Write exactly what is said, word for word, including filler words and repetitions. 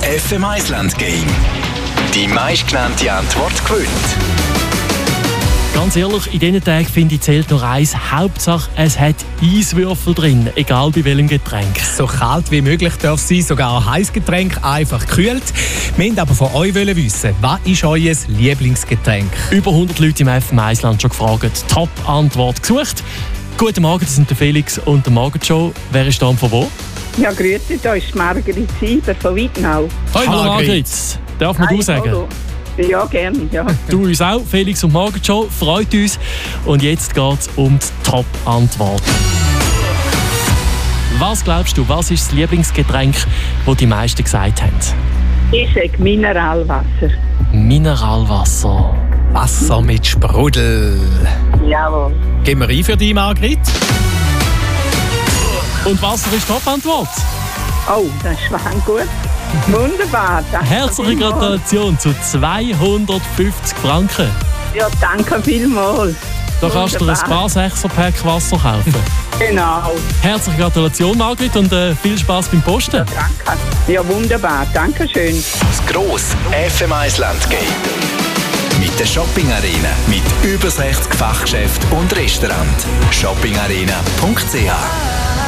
F M eins Land Game. Die meistgenannte Antwort gewinnt. Ganz ehrlich, in diesen Tagen finde ich, zählt nur eins. Hauptsache, es hat Eiswürfel drin, egal bei welchem Getränk. So kalt wie möglich darf es sein, sogar ein heißes Getränk, einfach gekühlt. Wir wollten aber von euch wissen, was ist euer Lieblingsgetränk? Über hundert Leute im F M eins Land schon gefragt. Top-Antwort gesucht. Guten Morgen, das sind der Felix und der Morgenshow. Wer ist da und von wo? Ja, grüezi, da ist Margrit Sieber von Wittnau. Hallo Margrit. Margrit, darf man Hi, du sagen? hallo. Ja, gerne, ja. Du uns auch, Felix und Morgenshow, freut uns. Und jetzt geht es um die Top-Antwort. Was glaubst du, was ist das Lieblingsgetränk, das die meisten gesagt haben? Ich sage Mineralwasser. Mineralwasser. Wasser mit Sprudel. Jawohl. Gehen wir ein für dich, Margrit? Und Wasser ist Top-Antwort. Oh, das ist schon gut. Wunderbar. Danke Herzliche vielmals. Gratulation zu zweihundertfünfzig Franken. Ja, danke vielmals. Da kannst du dir ein Wunderbar. paar Sechser-Pack Wasser kaufen. Genau. Herzliche Gratulation, Margrit, und äh, viel Spaß beim Posten. Danke. Ja, wunderbar. Dankeschön. Das grosse F M eins Land Game. Mit der Shopping Arena. Mit über sechzig Fachgeschäften und Restaurants. shopping arena punkt c h